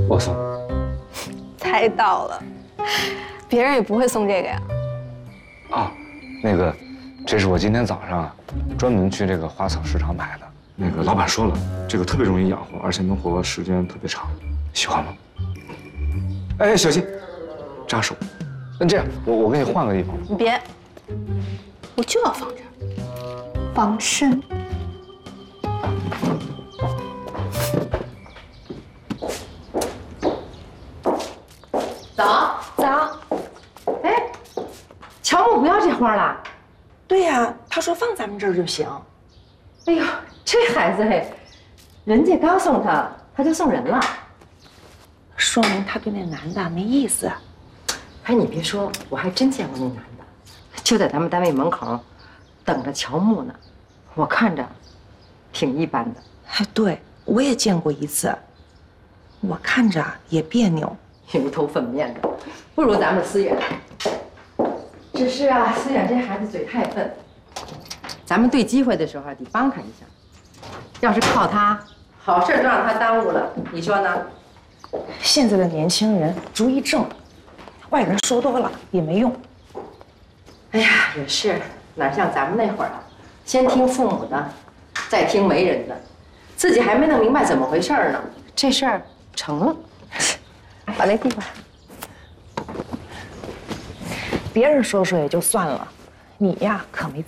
我送。 猜到了，别人也不会送这个呀。 啊，那个，这是我今天早上啊，专门去这个花草市场买的。那个老板说了，这个特别容易养活，而且能活时间特别长，喜欢吗？哎，小心，扎手。那这样，我给你换个地方。 你别，我就要放这儿，防身。 早。哎，乔木不要这花了。 对呀，他说放咱们这儿就行。 哎呦，这孩子嘿，人家刚送他，他就送人了， 说明他对那男的没意思。 哎，你别说，我还真见过那男的，就在咱们单位门口，等着乔木呢。我看着，挺一般的。 哎，对，我也见过一次，我看着也别扭， 油头粉面的，不如咱们思远。只是啊，思远这孩子嘴太笨，咱们对机会的时候得帮他一下。要是靠他，好事都让他耽误了，你说呢？ 现在的年轻人主意正，外人说多了也没用。 哎呀，也是，哪像咱们那会儿啊，先听父母的，再听媒人的，自己还没弄明白怎么回事呢，这事儿成了。把那递过来。 别人说说也就算了，你呀可没